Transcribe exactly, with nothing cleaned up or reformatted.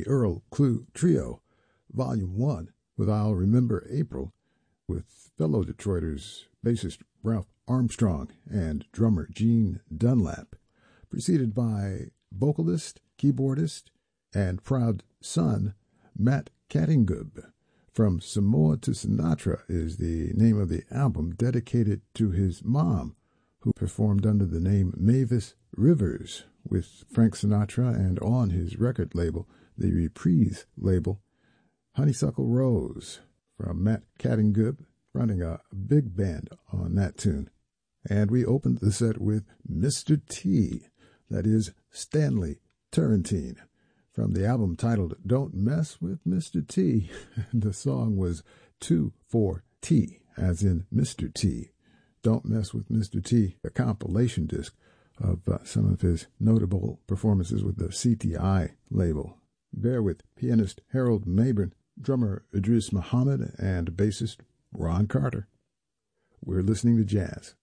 Earl Klugh Trio, Volume one, with I'll Remember April, with fellow Detroiters bassist Ralph Armstrong and drummer Gene Dunlap, preceded by vocalist, keyboardist, and proud son Matt Catingub. From Samoa to Sinatra is the name of the album, dedicated to his mom, who performed under the name Mavis Rivers with Frank Sinatra, and on his record label, the Reprise label, Honeysuckle Rose, from Matt Catingub, running a big band on that tune. And we opened the set with Mister T, that is Stanley Turrentine, from the album titled Don't Mess with Mister T. The song was two four T, as in Mister T. Don't Mess with Mister T, a compilation disc of uh, some of his notable performances with the C T I label. There with pianist Harold Mabern, drummer Idris Muhammad, and bassist Ron Carter. We're listening to jazz.